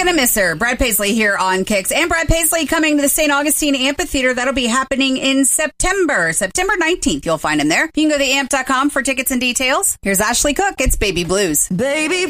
gonna miss her. Brad Paisley here on Kicks. And Brad Paisley coming to the St. Augustine Amphitheater. That'll be happening in September 19th. You'll find him there. You can go to theamp.com for tickets and details. Here's Ashley Cook. It's Baby Blues. Baby